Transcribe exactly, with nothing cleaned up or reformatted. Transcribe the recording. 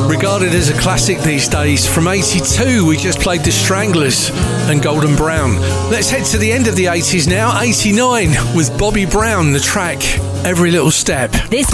regarded as a classic these days. From eighty-two, we just played The Stranglers and Golden Brown. Let's head to the end of the eighties now, eighty-nine, with Bobby Brown, the track Every Little Step. This